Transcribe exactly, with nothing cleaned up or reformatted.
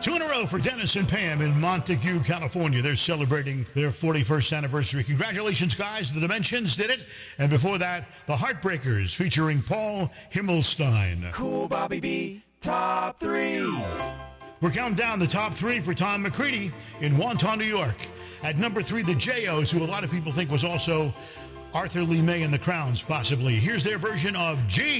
Two in a row for Dennis and Pam in Montague, California. They're celebrating their forty-first anniversary. Congratulations, guys. The Dimensions did it. And before that, the Heartbreakers featuring Paul Himmelstein. Cool Bobby B, top three. We're counting down the top three for Tom McCready in Wonton, New York. At number three, the J Os, who a lot of people think was also Arthur Lee May and the Crowns, possibly. Here's their version of G.